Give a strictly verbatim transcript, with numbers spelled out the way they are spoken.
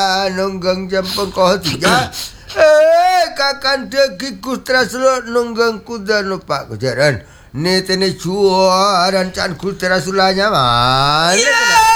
nunggang jampang kau tiga. Eh, kakanda kikus teraslo nunggang kuda lupa kujaran. Ni tene cuaran can kus terasulanya mana?